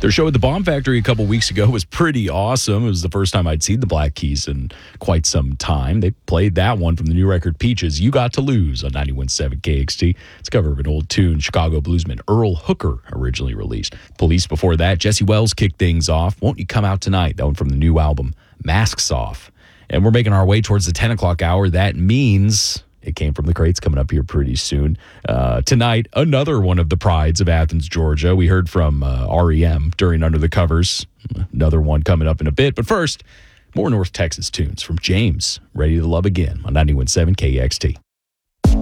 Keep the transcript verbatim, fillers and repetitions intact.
Their show at the Bomb Factory a couple weeks ago was pretty awesome. It was the first time I'd seen the Black Keys in quite some time. They played that one from the new record Peaches, You Got to Lose, on ninety-one point seven K X T. It's a cover of an old tune Chicago bluesman Earl Hooker originally released. Police before that, Jesse Wells kicked things off. Won't You Come Out Tonight? That one from the new album Masks Off. And we're making our way towards the ten o'clock hour. That means it came from the crates coming up here pretty soon. Uh, tonight, another one of the prides of Athens, Georgia. We heard from uh, R E M during Under the Covers. Another one coming up in a bit. But first, more North Texas tunes from James, Ready to Love Again on ninety-one point seven K X T.